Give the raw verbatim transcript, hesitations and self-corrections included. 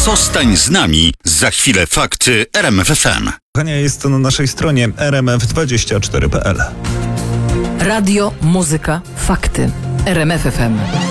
Zostań z nami. Za chwilę fakty R M F F M. Kochania, jest to na naszej stronie r m f dwadzieścia cztery kropka p l. Radio, muzyka, fakty. R M F F M.